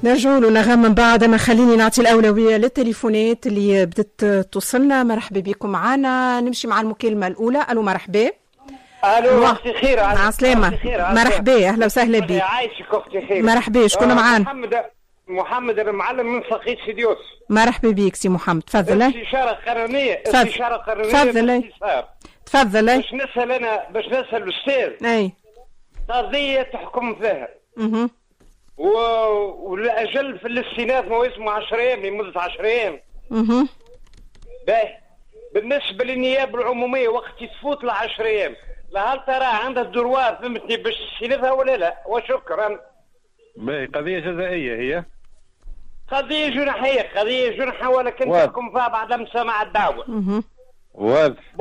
نرجعوا له نغم من بعد ما خليني نعطي الأولوية للتليفونات اللي بدت توصلنا. مرحبا بكم معنا. نمشي مع المكالمة الأولى. ألو مرحبا. الو اختي خير. مع السلامة. مرحبا اهلا وسهلا بك. عايشك اختي خير. مرحبا. شكون معانا؟ محمد المعلم من فقيد سيديوس. مرحبا بك سي محمد. تفضل. استشارة قانونية. تفضل. تفضل. باش نسأل الأستاذ. أي قضية تحكم فيها. والأجل في الاستئناف ما اسمه 10 أيام لمدة 10 أيام. باهي. بالنسبة للنيابة العمومية وقت تفوت 10 أيام، هل ترى عندها الدروار فهمتني باش تستئنفها ولا لا؟ وشكرا. باهي. قضية جزائية هي؟ قضية جنحية ولكن تحكم فيها بعد ما سمع الدعوة. واضح.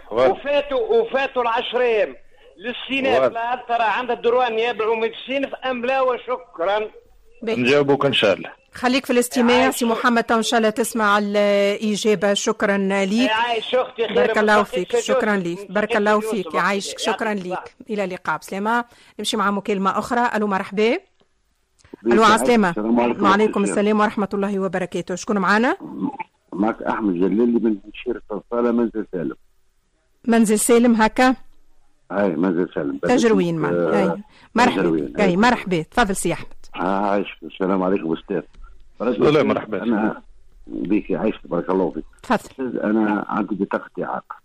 وفاتوا 10 أيام للاستئناف، هل ترى عندها الدروار النيابة العمومية تستئنف أم لا؟ وشكرا. نجاوبك إن شاء الله. خليك في الاستماع سي محمد، ان شاء الله تسمع الاجابه. شكرا ليك. بارك الله فيك. شكرا ليك. بارك الله فيك. يعيشك. شكرا ليك. الى اللقاء. بسلامه. نمشي مع مكالمه اخرى. الو مرحبا. الو عسلامه. وعليكم السلام ورحمه الله وبركاته. شكون معنا؟ معك احمد جلالي من شيرة الصاله منزل سالم. منزل سالم هكا. اي منزل سالم تجروين معنا. مرحبا. مرحبا. تفضل سي احمد. عايشك. السلام عليكم استاذ. لا مرحبا. انا بك عايشك. بارك الله فيك. تفضل. انا عندي بطاقه اعاقه.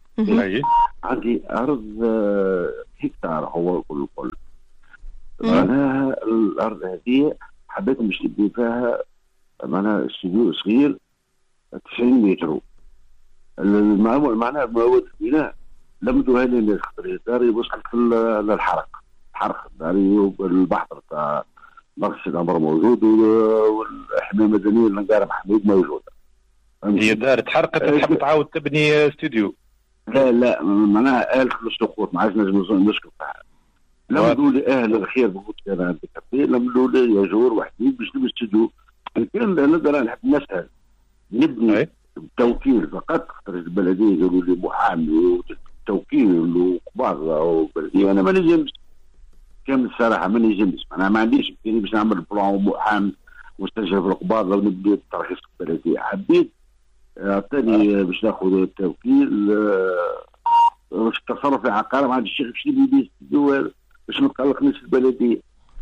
عندي ارض هكتار هو كل. معناها الارض هذه حبيت باش نبني فيها معناها استوديو صغير 90 متر. معناها مواد البناء لم يدوها لي الناس خاطر داري وصلت للحرق. داري البحر تاع مركز الامر موجود والحمايه المدنيه النقاره محمود موجوده. هي دار تحرقت تحب تعاود تبني استوديو؟ لا معناها آلة السقوط ما عادش نجم نسكت فيها. لم يقولوا لي اهل الخير بقول انا عندي كافيه، لم يقولوا لي يا جور وحدين باش نبني استوديو. كان انا نحب نسهل نبني بالتوكيل فقط. خاطر البلديه قالوا لي محامي وتوكيل وقباضه وبلديه. انا ما نجمش كامل الصراحه ما نجمش. انا ما عنديش امكانيه باش نعمل بلان محام واستجرب القباضه ونبدا الترخيص البلديه. حبيت عطاني باش ناخذ التوكيل باش التصرف في عقار ما عنديش باش نبني استوديو باش نتقلق ناس البلديه.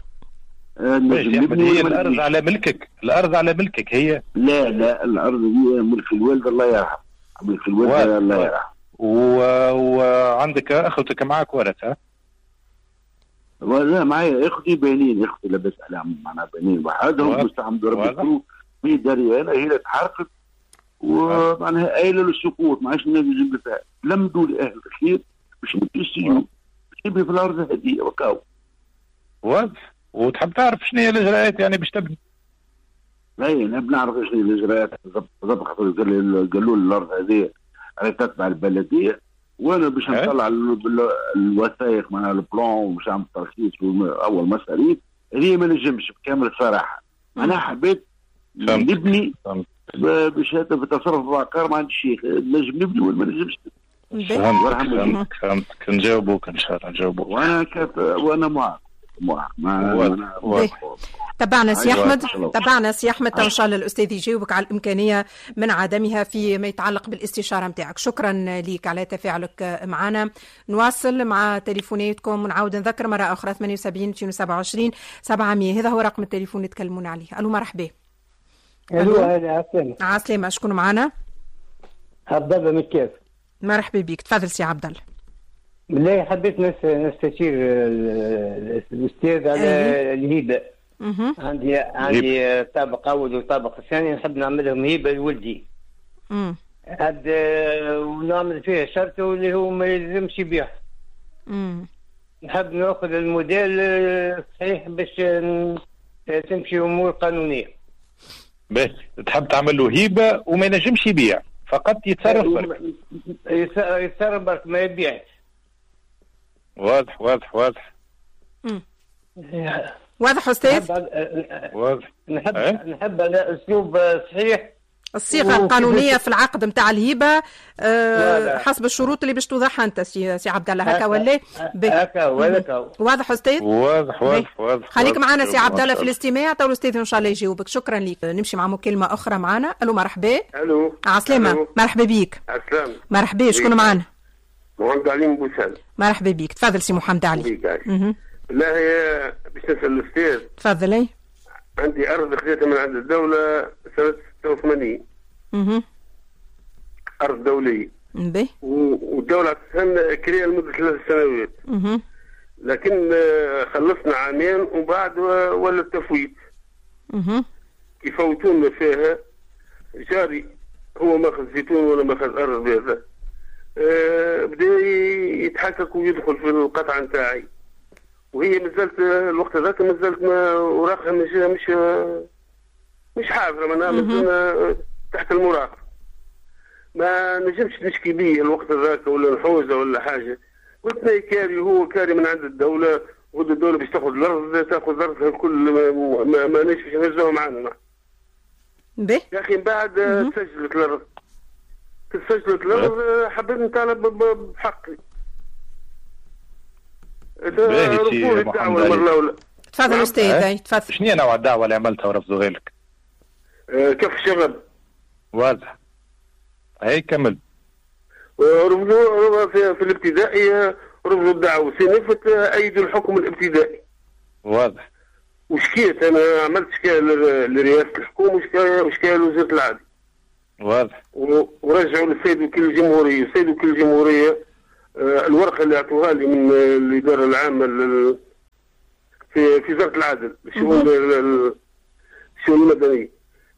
هي الارض على ملكك. الارض على ملكك هي؟ لا الارض هي ملك الوالد الله يرحمه. ملك الوالد الله يرحمه. وعندك اخوتك معك ورثه؟ لا معايا اختي بنين. اختي لاباس عليهم معناها بنين وحدهم مستحمد ربي في داري انا هي اللي تحرقت ومعناها قايله للسقوط ما عادش نجم فيها. لم دول اهل الخير باش نبني باش نبني في الارض هذه وكاو. واضح. وتحب تعرف شنو هي الاجراءات يعني باش تبني؟ اي نحب نعرف شنو هي الاجراءات بالضبط. خاطر قالوا لي الارض هذه راهي تتبع البلديه وانا باش نطلع الوثائق معناها البلان وباش نعمل ترخيص اول مصاريف هذه ما نجمش بكامل الصراحه. انا حبيت نبني بشهاده في التصرف بالعقار ما عنديش شيء. نجم نبني ولا ما نجمش. فهمتك. نجاوبوك ان شاء الله. نجاوبوك. وانا معك. تبعنا سي احمد. ان شاء الله الاستاذ يجاوبك على الامكانيه من عدمها فيما يتعلق بالاستشاره نتاعك. شكرا لك على تفاعلك معنا. نواصل مع تليفوناتكم ونعاود نذكر مره اخرى 78 227 700. هذا هو رقم التليفون اللي تكلمونا عليه. الو مرحبا. الو عسلامة. عسلامة. شكون معنا؟ عبد الله من كيف. مرحبا بك. تفضل سي عبد الله. بالله حبيت نستشير الاستاذ على الهبه. عندي طابق اول وطابق ثاني نحب نعملهم هبه لولدي. ونعمل فيها شرط اللي هو ما يلزمش يبيع. نحب ناخذ الموديل صحيح باش تمشي امور قانونيه. باهي. تحب تعمل له هبه وما ينجمش يبيع فقط يتصرف برك. يتصرف برك ما يبيعش. واضح. واضح استاذ. واضح. نحب على اسلوب صحيح الصيغه القانونيه في العقد نتاع الهبه حسب الشروط اللي باش توضحها انت سي عبد الله. هكا ولا هكا واضح استاذ؟ واضح. خليك معنا سي عبد الله في الاستماع، تو الاستاذ ان شاء الله يجاوبك. شكرا لك. نمشي مع مكالمه اخرى معنا. الو مرحبا. الو عسلامة. مرحبا بيك. عسلامة. مرحبا. شكون معنا؟ محمد علي من بوسال. مرحبا بيك. تفضل سي محمد علي. لا هي باش نسال الاستاذ. تفضل. عندي ارض خذيتها من عند الدوله سنه 86. ارض دوليه. والدوله عطتها كريه لمده 3 سنوات. لكن خلصنا عامين ومن بعد ولا التفويت. يفوتون فيها جاري هو ماخذ زيتون ولا ماخذ ارض هذا. بدا يتحقق ويدخل في القطعه نتاعي، وهي مازالت الوقت هذاك مازالت اوراقها مش حاضره، معناها مازلنا تحت المراقبه. ما نجمش نشكي بيه الوقت هذاك ولا نحوزه ولا حاجه. قلت له كاري، هو كاري من عند الدوله، والدوله باش تاخذ الارض تاخذ ارضها الكل، ما نجمش نهزوها معنا. يا اخي من بعد تسجلت الارض، حبيت نطالب بحقي. رفضوا الدعوه المره الاولى. تفضل استاذ. تفضل. شنو نوع الدعوه اللي عملتها ورفضوها لك؟ كف الشغب. واضح. هي كمل. رفضوا في الابتدائي، رفضوا الدعوه سنفت ايدوا الحكم الابتدائي. واضح. وشكيت انا، عملت شكايه لرئاسه الحكومه وشكايه لوزاره العدل. واضح. ورجعوا للسيد وكيل الجمهوريه. السيد وكيل الجمهوريه الورقه اللي اعطوها لي من الاداره العامه في وزاره العدل الشؤون المدنيه،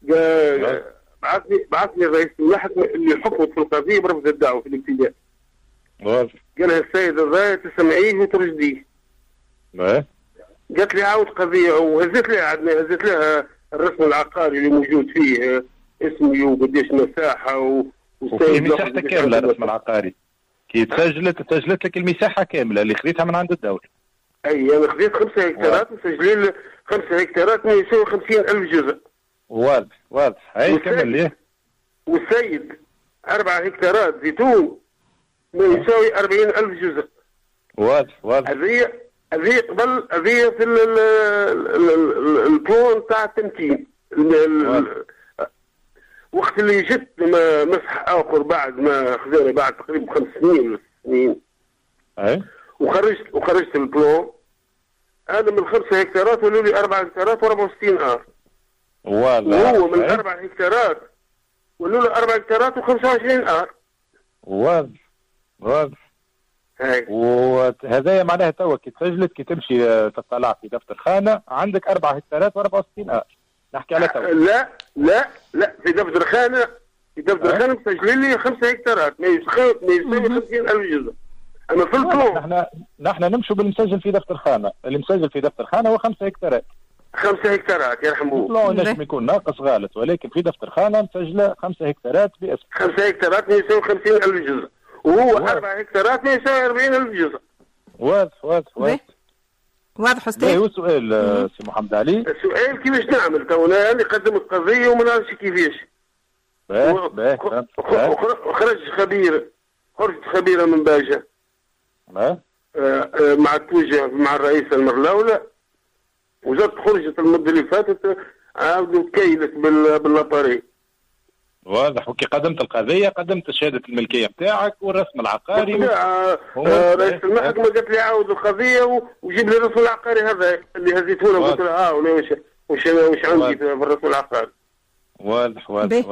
بعثني الرئيس المحكمه اللي حكمت في القضيه برفض الدعوه في الابتداء. واضح. قال لها السيد الرايه تسمعيه وترشديه. قالت لي عاود قضيه، وهزت لها الرسم العقاري اللي موجود فيه اسمي وقديش مساحه وفي مساحته كامله. الرسم العقاري كي تسجلت لك المساحه كامله اللي خذيتها من عند الدوله. اي انا خذيت 5 هكتارات مسجلين 5 هكتارات ما يساوي 50,000 جزء. واضح. هاي كمل ليه. والسيد 4 هكتارات زيتون ما يساوي 40,000 جزء. واضح. هذه قبل، هذه في البلون تاع التمكين. وقت اللي جت مسح اخر بعد ما خذاني بعد تقريبا 5 سنين ولا 6 سنين. وخرجت البلون انا من 5 هكتارات ولوا لي 4 هكتارات و64 ار. وهو من 4 هكتارات ولوا له 4 هكتارات و25 ار. واضح. وهذا معناها توا كي تسجلت كي تمشي تطلع في دفتر خانه عندك 4 هكتارات و64 ار. نحكي على توا. لا في دفتر خانه مسجلين لي 5 هكتارات ما يساوي 50,000 جزء. اما في البلون نحن نمشوا بالمسجل في دفتر خانه، اللي مسجل في دفتر خانه هو 5 هكتارات. 5 هكتارات يرحموه. البلون نجم يكون ناقص غالط، ولكن في دفتر خانه مسجله 5 هكتارات باسم. 5 هكتارات ما يساوي 50,000 جزء، وهو 4 هكتارات ما يساوي 40,000 جزء. واضح استاذ. هو السؤال سي محمد علي. السؤال كيفاش نعمل؟ تو انا اللي قدمت قضيه وما نعرفش كيفاش. خرجت خبيره من باجه. مع التوجه مع الرئيس المره الاولى، وجات خرجت المده اللي فاتت عاودوا تكيلت باللاباري. واضح. وكي قدمت القضيه قدمت شهاده الملكيه نتاعك والرسم العقاري. رئيس المحكمه قالت لي عاود القضيه وجيب لي الرسم العقاري هذا اللي هزيته له. قلت لها وش عندي في الرسم العقاري. واضح.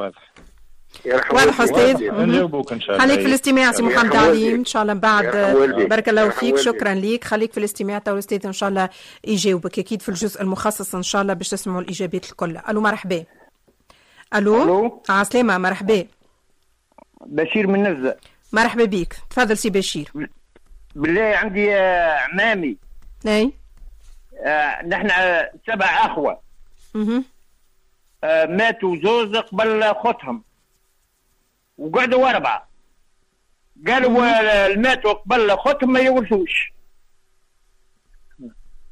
واضح استاذ. نجاوبوك ان شاء الله. خليك في الاستماع سي محمد علي ان شاء الله من بعد. بارك الله فيك. شكرا ليك. خليك في الاستماع تو الاستاذ ان شاء الله يجاوبك اكيد في الجزء المخصص ان شاء الله باش تسمعوا الاجابات الكل. الو مرحبا. الو عسلامة. مرحبا. بشير من نزة. مرحبا بيك. تفضل سي بشير. بالله عندي عمامي. اي. نحن 7 اخوة. ماتوا زوز قبل خوتهم وقعدوا 4. قالوا الماتوا قبل خوتهم ما يورثوش.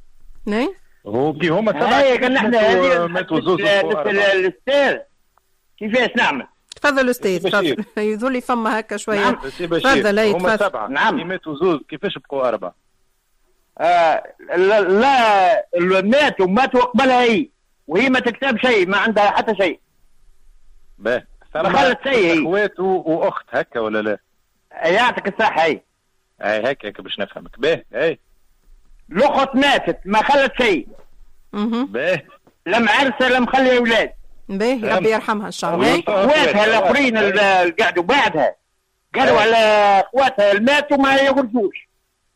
اي. هو كي هما 7 قال نحن ماتوا زوز الاستاذ كيفاش نعمل؟ تفضل استاذ تفضل. يظل لي فما هكا شويه. نعم. تفضل. هما 7. نعم. ماتوا زوز، كيفاش بقوا 4؟ لا ماتوا قبلها هي، وهي ما تكتب شيء، ما عندها حتى شيء. باهي. ما خلت شيء. اخوات واخت هكا ولا لا؟ يعطيك الصحة. هي هكا باش نفهمك. باهي. الاخت ماتت ما خلت شيء. باهي. لم عرسه لم خلي اولاد. باهي ربي يرحمها ان شاء الله. اخواتها الاخرين اللي قعدوا بعدها قالوا على اخواتها اللي ماتوا ما يغرسوش.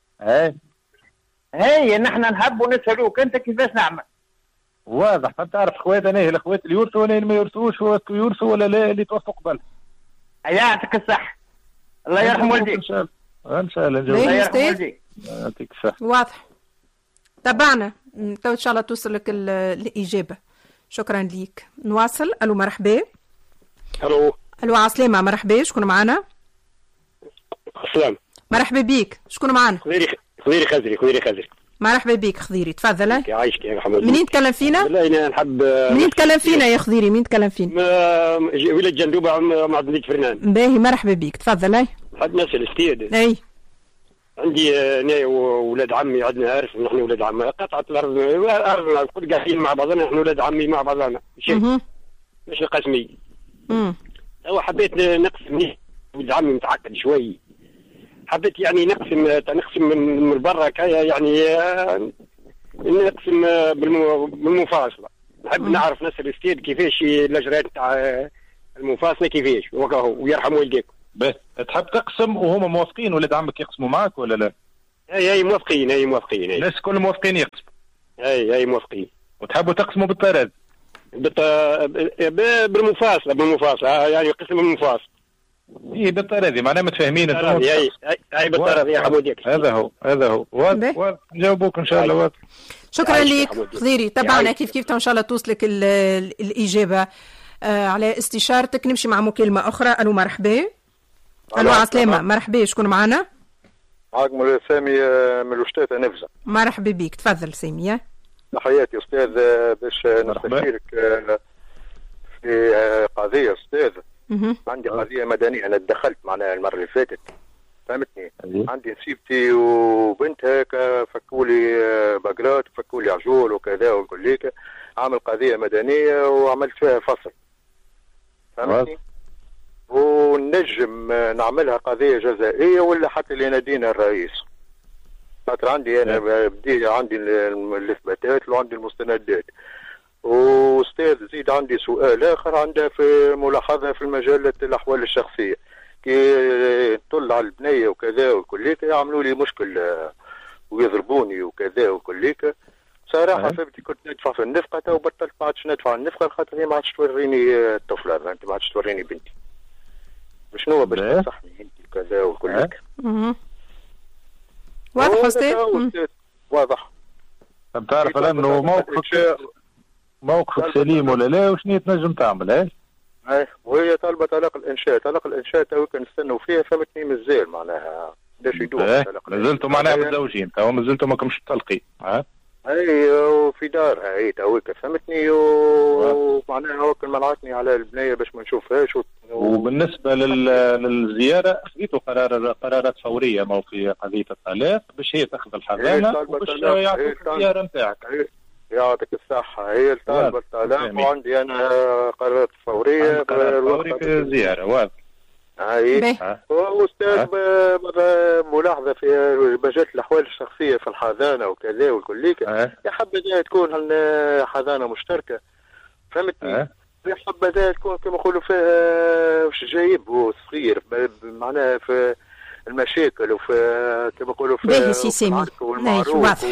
هي نحن نحبوا نسالوك انت كيفاش نعمل؟ واضح. تعرف خوات انا الاخوات اللي يورثوا وانا اللي ما يورثوش، يورثوا ولا لا اللي توفوا قبل. يعطيك الصحة. الله يرحم والديك. ان شاء الله الله يرحم والديك. يعطيك الصحة. واضح. تبعنا تو ان شاء الله توصلك الاجابة. شكرا ليك. نواصل. الو مرحبا. الو عسلامة. مرحبا. شكون معنا؟ السلام. مرحبا بيك. شكون معنا؟ خضيري خزري. مرحبا بيك خضيري. تفضل. يعيشك يا محمد. منين تكلم فينا؟ والله انا نحب. منين تكلم فينا يا خضيري؟ منين تكلم فينا؟ ولاد جندوبة مع بنيت فرنان. باهي مرحبا بيك. تفضل. حد نسأل استيد. اي عندي انا وولاد عمي عندنا عارف نحن ولاد عمي قطعة الارض كل قاعدين مع بعضنا نحن ولاد عمي مع بعضنا شيء مش قسمي. هو حبيت نقسم ولد عمي متعقد شوي. حبيت يعني نقسم من برا يعني نقسم بالمفاصلة. نحب نعرف ناس الاستيد كيفاش الاجراءات تاع المفاصلة كيفاش ويرحم والديكم. باهي. تحب تقسم وهما موافقين ولاد عمك يقسموا معك ولا لا؟ اي موافقين. الناس كل موافقين يقسموا. اي موافقين. وتحبوا تقسموا بالطراد؟ بالمفاصلة يعني قسم بالمفاصل. ايه بالطرادي معناها متفاهمين انتم. اي بالطرادي يا حموديك. هذا هو واضح. نجاوبوك ان شاء الله. واضح. شكرا ليك خضيري. تبعنا كيف ان شاء الله توصلك الاجابه على استشارتك. نمشي مع مكالمه اخرى. الو مرحبا. الو عسلامة. مرحبا. شكون معنا؟ معكم سامي من الوشتات نفزة. مرحبا بيك. تفضل سامي. تحياتي استاذ. باش نستشيرك في قضية استاذ. عندي قضية مدنية. انا تدخلت معناها المرة اللي فاتت فهمتني. عندي نسيبتي وبنتها فكوا لي بقرات وفكوا لي عجول وكذا وكليك. عامل قضية مدنية وعملت فيها فصل فهمتني. ونجم نعملها قضية جزائية ولا حتى اللي ينادينا الرئيس. خاطر عندي انا عندي الاثباتات وعندي المستندات. واستاذ زيد عندي سؤال اخر عنده في ملاحظة في المجلة الاحوال الشخصية كي طل على البنية وكذا وكليك يعملوا لي مشكل ويضربوني وكذا وكليك. صراحة فهمتي كنت ندفع في النفقة وبطلت ما عادش ندفع النفقة خاطر هي ما عادش توريني الطفلة انت ما عادش توريني بنتي. شنو باش تنصحني انت كذا وكلك؟ واضح استاذ. واضح. تعرف انه موقفك سليم ولا لا وشنو تنجم تعمل؟ وهي طالبه طلاق الانشاء توك نستنوا فيها فهمتني مازال معناها باش يدوم. مازلتوا معناها متزوجين تو مازلتوا ما كمش مطلقين. وفي دارها هي توك فهمتني ومعناها وكل منعتني على البنيه باش ما نشوفهاش. وبالنسبه للزياره خذيتوا قرارات فوريه مو في قضيه الطلاق باش هي تاخذ الحضانه وباش يعطوك الزياره نتاعك. يعطيك الصحة. هي طالبة الطلاق وعندي أنا قرارات فورية. فوري في الزيارة. واضح. وأستاذ ملاحظة في مجال الأحوال الشخصية في الحضانة وكذا والكليك. يا حبذا تكون حضانة مشتركة فهمتني. يا حبذا تكون كما يقولوا فيها جايب وصغير معناها في المشاكل وفي كما يقولوا في المعركة والمعروف.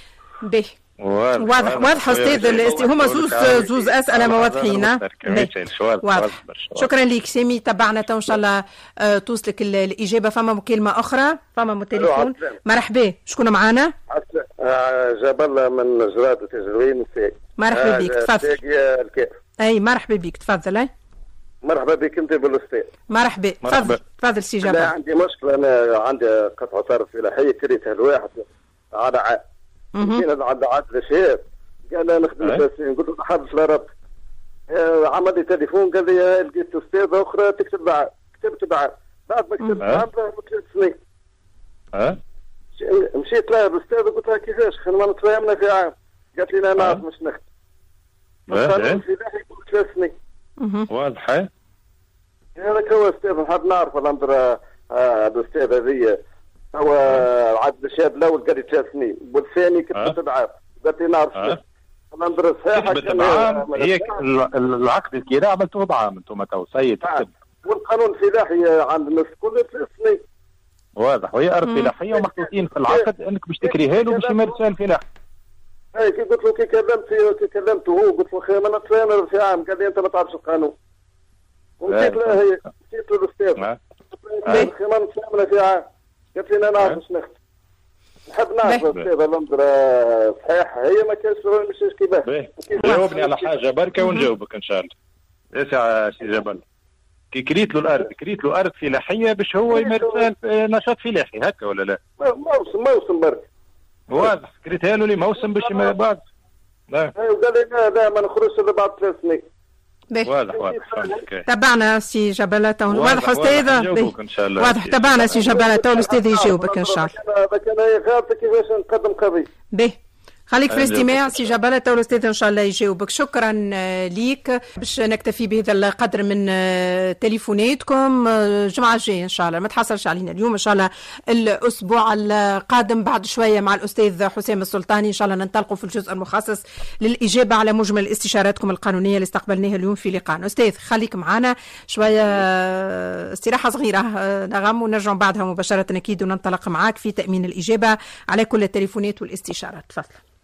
واضح استاذ. هما زوز اسئله ما واضحين. واضح. شكرا لك سامي. تبعنا ان شاء الله توصلك الاجابه. فما مكالمه اخرى. فما متليفون. مرحبا. شكون معنا؟ جاب الله من جراد وتجوين. مرحبا بك. تفضل. اي مرحبا بك. تفضل. مرحبا بك انت بالاستاذ. مرحبا. تفضل سي جابر. لا عندي مشكله. انا عندي قطعه ارض فلاحيه كريتها لواحد على عام. كاين عند عاد الشهاب قال نخدم 30 قلت له حبس لا ربط. عمل لي تليفون قال لي لقيت استاذه اخرى تكتب معاه، كتبت معاه بعد ما كتبت معاه ب3 سنين. مشيت لها الاستاذه قلت لها كيفاش خلينا نتفاهمنا في عام، قالت لي انا نعرف مش نخدم. القانون في لاحي يقول 3 سنين. واضح. هذاك هو استاذ نحب نعرف الامر. الاستاذ هذه هو عاد الشاب الاول قال لي 3 سنين والثاني كتبت بعام قالت لي نعرف الامر صحيح. كتبت بعام هي العقد الكراء عملتوه بعام انتم تو سيد. والقانون الفلاحي عند الناس كله 3 سنين. واضح. وهي ارض فلاحيه ومحطوطين في العقد انك باش تكريها له باش يمارسها الفلاحه. اي كي قلت له كي كلمته هو قلت له خير ما نتفاهم في عام قال لي انت ما تعرفش القانون. ومشيت له هي مشيت له الاستاذ خير ما نتفاهمنا في عام قالت لي انا نعرف مش نخدم. نحب نعرف الاستاذ الامر صحيح هي ما كانش مش كيفاه. جاوبني على حاجه بركه ونجاوبك ان شاء الله. اسمع سي جبل كي كريت له ارض فلاحيه باش هو يمارس نشاط فلاحي هكا ولا لا؟ موسم برك. واضح. كريتها له لموسم باش بعد. لا. قال لي لا ما نخرجش الا بعد 3 سنين. واضح. تبعنا سي جبلة. واضح استاذ. واضح. تبعنا سي جبلة الاستاذ يجاوبك ان شاء الله. لكن هي خاطر كيفاش نقدم قضيه. خليك في الاستماع سي جبلة والاستاذ ان شاء الله يجاوبك. شكرا ليك. باش نكتفي بهذا القدر من تليفوناتكم. الجمعه الجايه ان شاء الله ما تحصلش علينا اليوم ان شاء الله الاسبوع القادم بعد شويه مع الاستاذ حسام السلطاني ان شاء الله ننطلقوا في الجزء المخصص للاجابه على مجمل استشاراتكم القانونيه اللي استقبلناها اليوم في لقاء. استاذ خليك معنا شويه استراحه صغيره نغم ونرجع بعدها مباشره اكيد وننطلق معك في تامين الاجابه على كل التليفونات والاستشارات. تفضل.